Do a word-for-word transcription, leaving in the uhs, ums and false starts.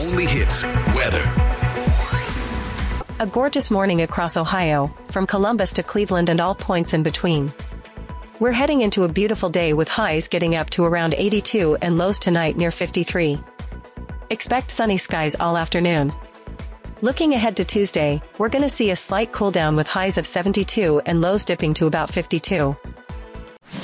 only hits, weather. A gorgeous morning across Ohio, from Columbus to Cleveland and all points in between. We're heading into a beautiful day with highs getting up to around eighty-two and lows tonight near fifty-three. Expect sunny skies all afternoon. Looking ahead to Tuesday, we're gonna see a slight cool down with highs of seventy-two and lows dipping to about fifty-two.